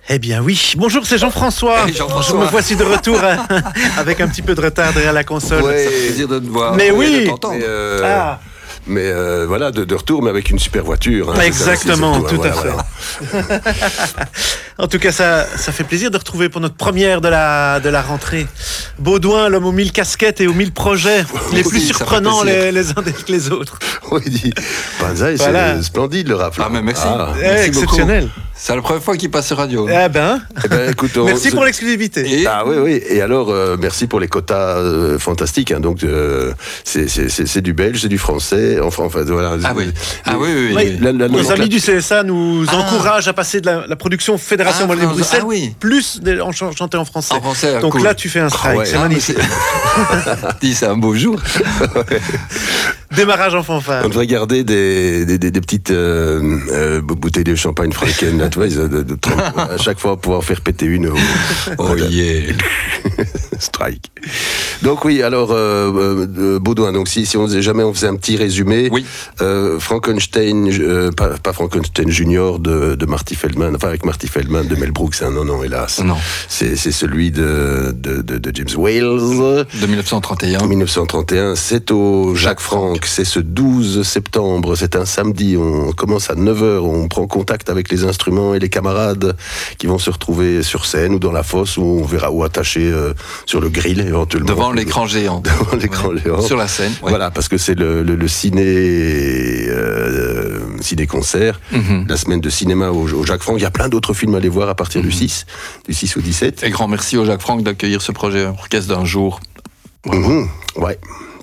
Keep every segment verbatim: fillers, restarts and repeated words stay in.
Eh bien oui, bonjour, c'est Jean-François. Hey, Jean-François. Me voici de retour hein, avec un petit peu de retard derrière la console. Ouais, ça fait plaisir de te voir. Mais ouais, oui. de t'entendre. Mais, euh, Ah, mais euh, voilà, de, de retour, mais avec une super voiture. Hein, exactement, c'est ça, c'est tout surtout, à hein, fait. voilà, En tout cas, ça, ça fait plaisir de retrouver pour notre première de la, de la rentrée Baudouin, l'homme aux mille casquettes et aux mille projets, les Oui, plus ça fait surprenants plaisir. les, les uns que les autres. voilà. Oui, dit. Banzai, Voilà. c'est splendide le rap. Ah, mais merci. Ah. Eh, Merci exceptionnel. beaucoup. C'est la première fois qu'il passe sur radio. Eh ben, Eh ben, écoute, on- merci c'est- pour l'exclusivité. Et Ah oui, oui. Et alors, euh, merci pour les quotas euh, fantastiques. Hein. Donc, euh, c'est, c'est, c'est, c'est du belge, c'est du français. Enfin, enfin voilà. Ah oui. Ah oui, oui, oui. Oui. La- la- Nos la- amis du C S A nous Ah. encouragent à passer de la, la production Fédération Ah, Wallonie-Bruxelles ah oui. plus de, en chan- chanter en français. En français, ah, Donc cool. là, tu fais un strike, Ah ouais. c'est Ah, mais magnifique. c'est- Dis, c'est un beau jour. Démarrage en fanfare. On devrait garder des, des, des, des petites euh, euh, bouteilles de champagne Franken, là, tu vois, ils, de, de, trente, à chaque fois pouvoir faire péter une au, Oh yeah. strike. Donc oui, alors euh, euh, Baudouin, donc si, si on faisait, jamais on faisait un petit résumé, Oui. euh, Frankenstein, euh, pas, pas Frankenstein Junior de, de Marty Feldman, enfin avec Marty Feldman de Mel Brooks, hein, non, non, hélas. Non. C'est, c'est celui de, de, de, de James Wales. De mille neuf cent trente et un. mille neuf cent trente et un, c'est au Jacques Franck, c'est ce douze septembre, c'est un samedi, on commence à neuf heures, on prend contact avec les instruments et les camarades qui vont se retrouver sur scène ou dans la fosse, où on verra où attacher euh, sur le grill éventuellement. Devant l'écran géant. Devant l'écran Ouais. géant. Sur la scène. ouais. Voilà, parce que c'est le, le, le ciné, euh, ciné-concert, Mhm. la semaine de cinéma au, au Jacques Franck. Il y a plein d'autres films à aller voir à partir du six, du six au dix-sept. Et grand merci au Jacques Franck d'accueillir ce projet orchestre d'un jour. Mhm, ouais.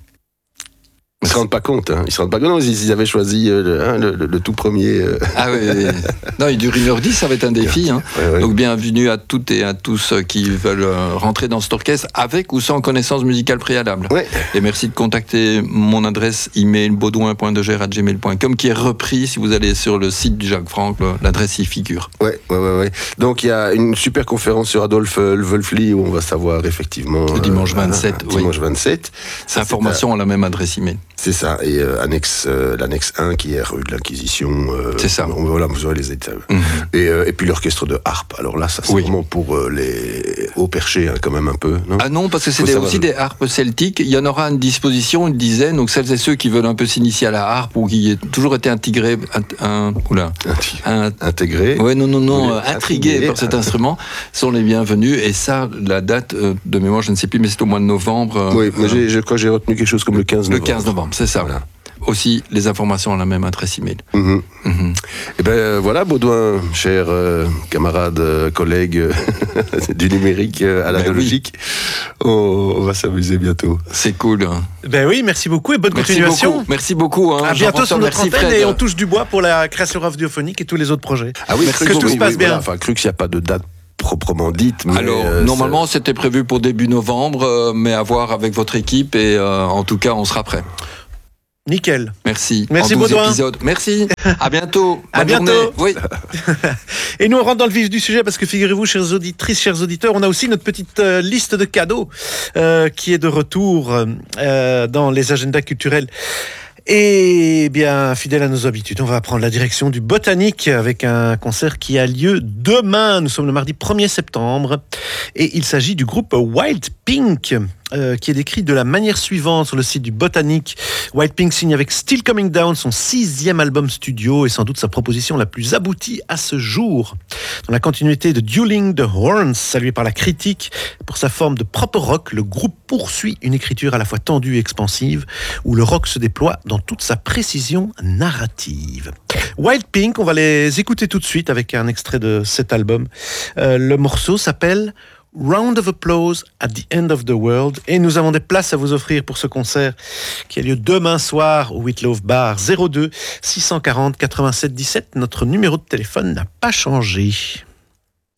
Ils se rendent pas compte, hein. Ils se rendent pas compte. Non, ils, ils avaient choisi euh, le, hein, le, le, le tout premier. euh, Ah oui, oui, oui. Non, il dure une heure dix, ça va être un défi. Hein. ouais, ouais. Donc bienvenue à toutes et à tous qui veulent euh, rentrer dans cet orchestre avec ou sans connaissance musicale préalable. Ouais. Et merci de contacter mon adresse email baudouin point de gère arobase gmail point com qui est repris si vous allez sur le site du Jacques Franck, l'adresse y figure. Ouais, ouais, ouais, ouais. Donc il y a une super conférence sur Adolphe euh, Wolfli où on va savoir effectivement. Le dimanche euh, vingt-sept, euh, oui. Dimanche vingt-sept. Ça, Information à la même adresse email. C'est ça. Et euh, annexe, euh, l'annexe un qui est rue de l'Inquisition. euh, C'est ça. on- Voilà, vous aurez les états. Mhm. Et, euh, et puis l'orchestre de harpe. Alors là, ça c'est Oui. vraiment pour euh, les hauts perchés, hein, quand même un peu. Non Ah non, parce que c'est Faut des- savoir. aussi des harpes celtiques. Il y en aura une disposition, une dizaine. Donc celles et ceux qui veulent un peu s'initier à la harpe ou qui ont toujours été intégrés, un, un- oula, un, Intégré. ouais, non, non, non, Oui, euh, intrigués intrigués, par cet ah. instrument, sont les bienvenus. Et ça, la date euh, de mémoire, je ne sais plus, mais c'est au mois de novembre. euh, Oui, mais euh, j'ai, je crois que j'ai retenu quelque chose comme le quinze le novembre. quinze novembre, c'est ça. Voilà. Aussi, les informations à la même adresse email. Mhm. Mhm. Eh ben euh, voilà, Baudouin, cher euh, camarade, euh, collègue euh, du numérique euh, à Ben l'analogique, on, on va s'amuser bientôt. C'est cool. Hein. Ben oui, merci beaucoup et bonne Merci continuation. beaucoup. Merci beaucoup. Hein, À bientôt sur Jean-François, notre merci antenne Fred. et on touche du bois pour la création radiophonique et tous les autres projets. Ah oui, Merci Crux, que tout oui, se passe oui, bien. voilà. Enfin, Crux, il n'y a pas de date proprement dite. Mais Alors, euh, normalement, c'était prévu pour début novembre, euh, mais à voir avec votre équipe et euh, en tout cas, on sera prêt. Nickel. Merci. Merci, en douze Baudouin. épisodes. Merci. À bientôt. À Bonne bientôt. journée. Oui. Et nous, on rentre dans le vif du sujet parce que figurez-vous, chères auditrices, chers auditeurs, on a aussi notre petite euh, liste de cadeaux euh, qui est de retour euh, dans les agendas culturels. Et bien, fidèle à nos habitudes, on va prendre la direction du Botanique avec un concert qui a lieu demain. Nous sommes le mardi premier septembre et il s'agit du groupe Wild Pink. Euh, qui est décrit de la manière suivante sur le site du Botanique. Wild Pink signe avec Still Coming Down son sixième album studio et sans doute sa proposition la plus aboutie à ce jour. Dans la continuité de Dueling the Horns, salué par la critique pour sa forme de proper rock, le groupe poursuit une écriture à la fois tendue et expansive où le rock se déploie dans toute sa précision narrative. Wild Pink, on va les écouter tout de suite avec un extrait de cet album. Euh, le morceau s'appelle Round of Applause at the End of the World. Et nous avons des places à vous offrir pour ce concert qui a lieu demain soir au Whitlow Bar. Zéro deux six cent quarante quatre-vingt-sept dix-sept. Notre numéro de téléphone n'a pas changé.